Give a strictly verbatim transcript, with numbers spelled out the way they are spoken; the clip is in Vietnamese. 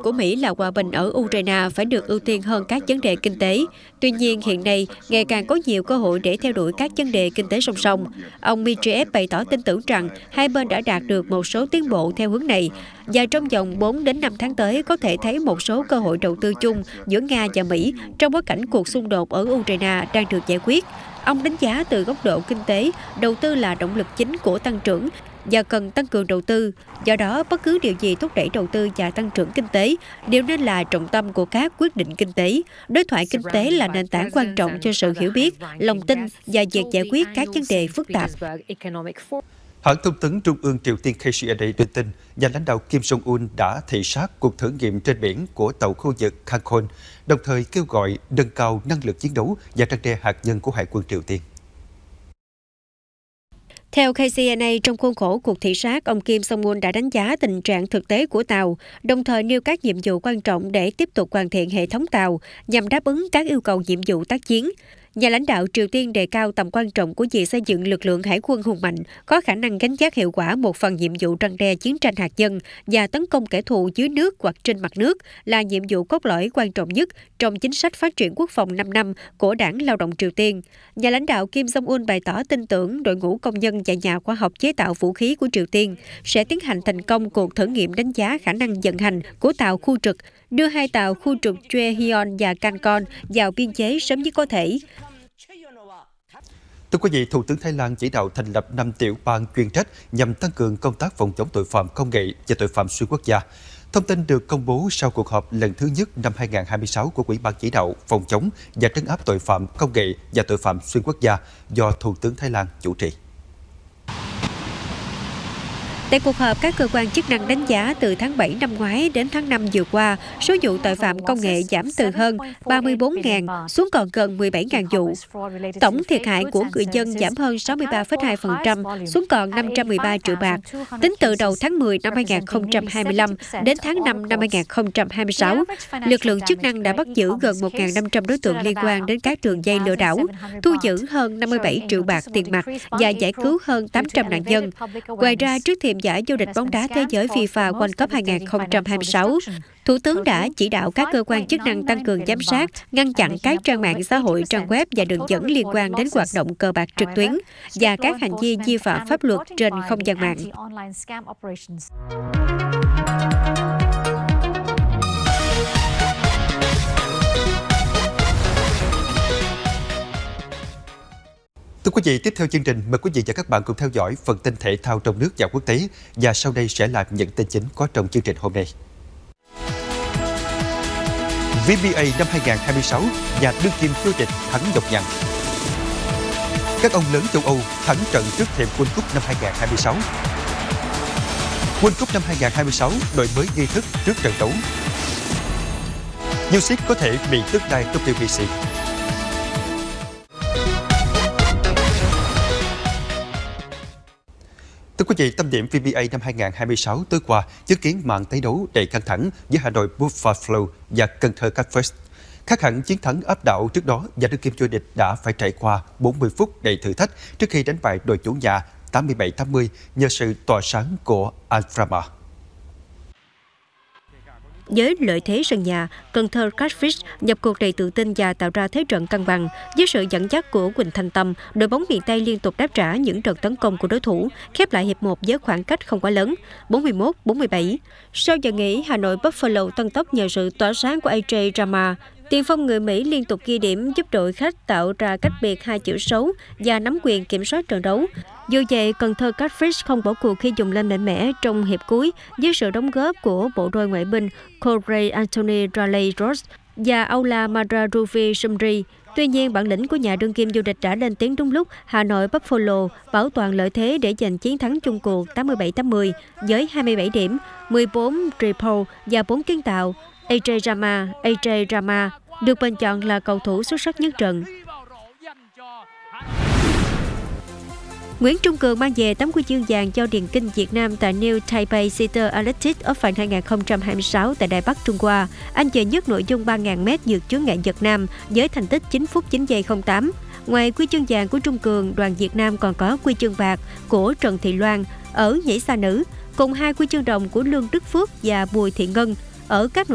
của Mỹ là hòa bình ở Ukraine phải được ưu tiên hơn các vấn đề kinh tế. Tuy nhiên, hiện nay, ngày càng có nhiều cơ hội để theo đuổi các vấn đề kinh tế song song. Ông Dmitriev bày tỏ tin tưởng rằng hai bên đã đạt được một số tiến bộ theo hướng này, và trong vòng bốn đến năm tháng tới có thể thấy một số cơ hội đầu tư chung giữa Nga và Mỹ trong bối cảnh cuộc xung đột ở Ukraine đang được giải quyết. Ông đánh giá từ góc độ kinh tế, đầu tư là động lực chính của tăng trưởng và cần tăng cường đầu tư. Do đó, bất cứ điều gì thúc đẩy đầu tư và tăng trưởng kinh tế đều nên là trọng tâm của các quyết định kinh tế. Đối thoại kinh tế là nền tảng quan trọng cho sự hiểu biết, lòng tin và việc giải quyết các vấn đề phức tạp. Hãng thông tấn Trung ương Triều Tiên K C N A đưa tin, nhà lãnh đạo Kim Jong-un đã thị sát cuộc thử nghiệm trên biển của tàu khu vực Khankon, đồng thời kêu gọi nâng cao năng lực chiến đấu và răn đe hạt nhân của Hải quân Triều Tiên. Theo K C N A, trong khuôn khổ cuộc thị sát, ông Kim Jong-un đã đánh giá tình trạng thực tế của tàu, đồng thời nêu các nhiệm vụ quan trọng để tiếp tục hoàn thiện hệ thống tàu nhằm đáp ứng các yêu cầu nhiệm vụ tác chiến. Nhà lãnh đạo Triều Tiên đề cao tầm quan trọng của việc xây dựng lực lượng hải quân hùng mạnh, có khả năng gánh vác hiệu quả một phần nhiệm vụ răn đe chiến tranh hạt nhân và tấn công kẻ thù dưới nước hoặc trên mặt nước là nhiệm vụ cốt lõi quan trọng nhất trong chính sách phát triển quốc phòng năm năm của Đảng Lao động Triều Tiên. Nhà lãnh đạo Kim Jong-un bày tỏ tin tưởng đội ngũ công nhân và nhà khoa học chế tạo vũ khí của Triều Tiên sẽ tiến hành thành công cuộc thử nghiệm đánh giá khả năng vận hành của tàu khu trục, đưa hai tàu khu trục Choehyun và Khankon vào biên chế sớm nhất có thể. Thưa quý vị, Thủ tướng Thái Lan chỉ đạo thành lập năm tiểu ban chuyên trách nhằm tăng cường công tác phòng chống tội phạm công nghệ và tội phạm xuyên quốc gia. Thông tin được công bố sau cuộc họp lần thứ nhất năm hai nghìn không trăm hai mươi sáu của Ủy ban chỉ đạo phòng chống và trấn áp tội phạm công nghệ và tội phạm xuyên quốc gia do Thủ tướng Thái Lan chủ trì. Tại cuộc họp, các cơ quan chức năng đánh giá từ tháng bảy năm ngoái đến tháng năm vừa qua, số vụ tội phạm công nghệ giảm từ hơn ba mươi bốn nghìn xuống còn gần mười bảy nghìn vụ. Tổng thiệt hại của người dân giảm hơn sáu mươi ba phẩy hai phần trăm xuống còn năm trăm mười ba triệu bạc. Tính từ đầu tháng mười năm hai nghìn không trăm hai mươi lăm đến tháng năm năm hai nghìn không trăm hai mươi sáu, lực lượng chức năng đã bắt giữ gần một nghìn năm trăm đối tượng liên quan đến các đường dây lừa đảo, thu giữ hơn năm mươi bảy triệu bạc tiền mặt và giải cứu hơn tám trăm nạn nhân. Ngoài ra, trước thềm giải vô địch bóng đá thế giới FIFA World Cup hai nghìn không trăm hai mươi sáu, Thủ tướng đã chỉ đạo các cơ quan chức năng tăng cường giám sát, ngăn chặn các trang mạng xã hội, trang web và đường dẫn liên quan đến hoạt động cờ bạc trực tuyến và các hành vi vi phạm pháp luật trên không gian mạng. Thưa quý vị, tiếp theo chương trình, mời quý vị và các bạn cùng theo dõi phần tin thể thao trong nước và quốc tế, và sau đây sẽ là những tin chính có trong chương trình hôm nay. vê bê a năm hai nghìn không trăm hai mươi sáu, nhà đương kim vô địch thắng nhọc nhằn. Các ông lớn châu Âu thắng trận trước thềm World Cup năm hai nghìn không trăm hai mươi sáu. World Cup năm hai nghìn không trăm hai mươi sáu đổi mới nghi thức trước trận đấu. U S I P có thể bị tước đai W B C. Thưa quý vị, tâm điểm vê bê a năm hai nghìn không trăm hai mươi sáu tối qua chứng kiến màn tái đấu đầy căng thẳng giữa Hà Nội Buffalo và Cần Thơ Catfish. Khác hẳn chiến thắng áp đảo trước đó, nhà đương kim vô địch đã phải trải qua bốn mươi phút đầy thử thách trước khi đánh bại đội chủ nhà tám mươi bảy tám mươi nhờ sự tỏa sáng của Alframa. Với lợi thế sân nhà, Cần Thơ Catfish nhập cuộc đầy tự tin và tạo ra thế trận cân bằng. Với sự dẫn dắt của Quỳnh Thanh Tâm, đội bóng miền Tây liên tục đáp trả những đợt tấn công của đối thủ, khép lại hiệp một với khoảng cách không quá lớn, bốn mươi mốt bốn mươi bảy. Sau giờ nghỉ, Hà Nội Buffalo tăng tốc nhờ sự tỏa sáng của A J Rama. Tiền phong người Mỹ liên tục ghi điểm giúp đội khách tạo ra cách biệt hai chữ số và nắm quyền kiểm soát trận đấu. Dù vậy, Cần Thơ Catfish không bỏ cuộc khi dùng lên mạnh mẽ trong hiệp cuối với sự đóng góp của bộ đôi ngoại binh Corey Anthony Raleigh Ross và Aula Mararuvi Sumri. Tuy nhiên, bản lĩnh của nhà đương kim vô địch đã lên tiếng đúng lúc. Hà Nội Buffalo bảo toàn lợi thế để giành chiến thắng chung cuộc tám mươi bảy tám mươi với hai mươi bảy điểm, mười bốn triple và bốn kiến tạo. A J Rama, A J Rama được bình chọn là cầu thủ xuất sắc nhất trận. Nguyễn Trung Cường mang về tấm huy chương vàng cho điền kinh Việt Nam tại New Taipei City Athletics Open hai nghìn không trăm hai mươi sáu tại Đài Bắc, Trung Hoa. Anh về nhất nội dung ba nghìn mét vượt chướng ngại vật nam với thành tích chín phút chín giây không tám. Ngoài huy chương vàng của Trung Cường, đoàn Việt Nam còn có huy chương bạc của Trần Thị Loan ở nhảy xa nữ, cùng hai huy chương đồng của Lương Đức Phước và Bùi Thị Ngân ở các nội